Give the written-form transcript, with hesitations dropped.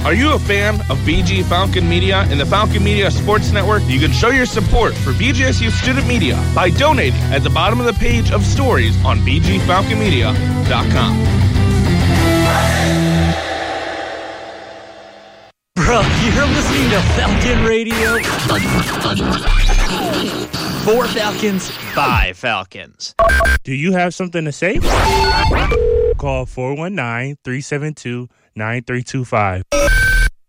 Are you a fan of BG Falcon Media and the Falcon Media Sports Network? You can show your support for BGSU Student Media by donating at the bottom of the page of stories on bgfalconmedia.com. Bro, you're listening to Falcon Radio. For Falcons, by Falcons. Do you have something to say? Call 419-372-9325.